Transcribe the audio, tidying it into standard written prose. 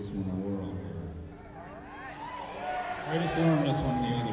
this one, or we're all here. Greatest warm this one, the other.